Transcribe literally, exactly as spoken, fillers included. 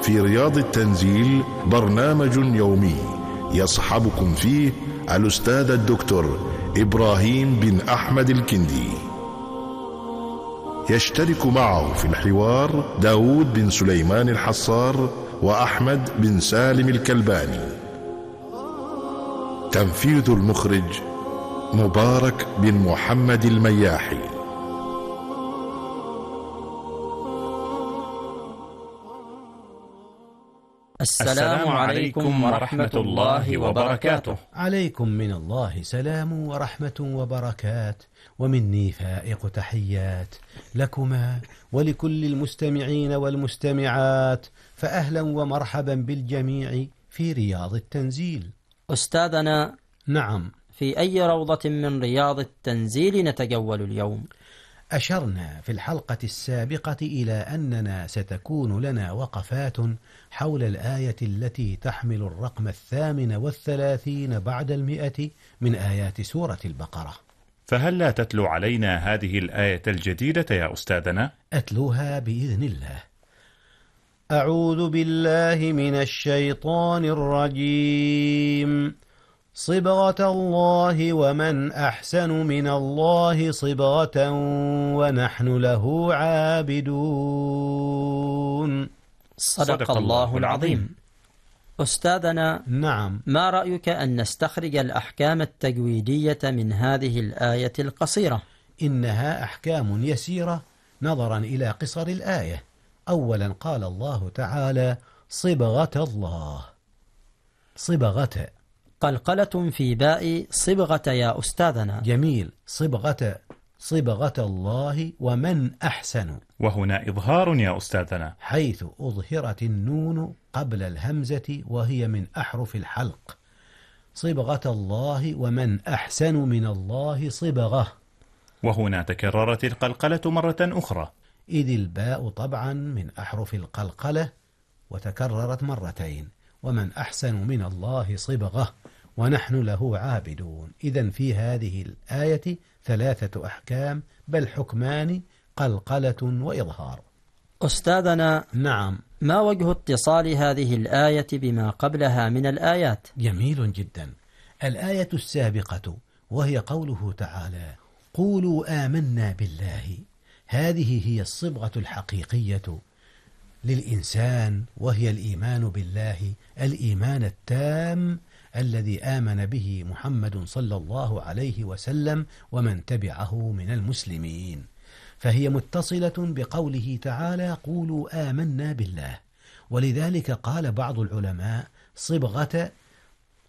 في رياض التنزيل برنامج يومي يصحبكم فيه الأستاذ الدكتور إبراهيم بن أحمد الكندي. يشترك معه في الحوار داود بن سليمان الحصار وأحمد بن سالم الكلباني. تنفيذ المخرج مبارك بن محمد المياحي. السلام عليكم ورحمة الله وبركاته. عليكم من الله سلام ورحمة وبركات، ومني فائق تحيات لكما ولكل المستمعين والمستمعات، فأهلا ومرحبا بالجميع في رياض التنزيل. أستاذنا، نعم، في أي روضة من رياض التنزيل نتجول اليوم؟ أشرنا في الحلقة السابقة إلى أننا ستكون لنا وقفات حول الآية التي تحمل الرقم الثامن والثلاثين بعد المئة من آيات سورة البقرة. فهل لا تتلو علينا هذه الآية الجديدة يا أستاذنا؟ أتلوها بإذن الله. أعوذ بالله من الشيطان الرجيم. صبغة الله ومن أحسن من الله صبغة ونحن له عابدون. صدق الله العظيم. أستاذنا، نعم، ما رأيك أن نستخرج الأحكام التجويدية من هذه الآية القصيرة؟ إنها أحكام يسيرة نظرا إلى قصر الآية. أولا قال الله تعالى صبغة الله. صبغة قلقلة في باء صبغة يا أستاذنا. جميل. صبغة صبغة الله ومن أحسن، وهنا إظهار يا أستاذنا، حيث أظهرت النون قبل الهمزة وهي من أحرف الحلق. صبغة الله ومن أحسن من الله صبغة. وهنا تكررت القلقلة مرة أخرى، إذ الباء طبعا من أحرف القلقلة وتكررت مرتين. ومن أحسن من الله صبغة ونحن له عابدون. إذن في هذه الآية ثلاثة أحكام، بل حكمان، قلقلة وإظهار. أستاذنا، نعم، ما وجه اتصال هذه الآية بما قبلها من الآيات؟ جميل جدا. الآية السابقة وهي قوله تعالى قولوا آمنا بالله، هذه هي الصبغة الحقيقية للإنسان، وهي الإيمان بالله الإيمان التام الذي آمن به محمد صلى الله عليه وسلم ومن تبعه من المسلمين. فهي متصلة بقوله تعالى قولوا آمنا بالله، ولذلك قال بعض العلماء صبغة